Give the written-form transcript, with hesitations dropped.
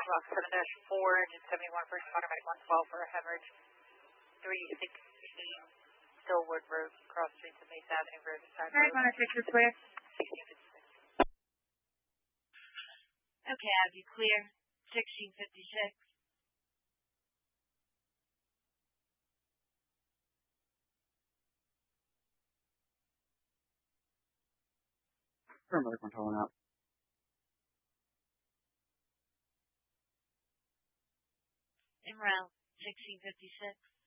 Rock 7-4, engine 71 for automatic 112 for a hemorrhage. 316 Stillwood Road, cross street to Mesa Avenue Road. Alright, 106 is clear. 1656. Okay, have you clear? 1656. Affirmative, controlling out. En route, 1656.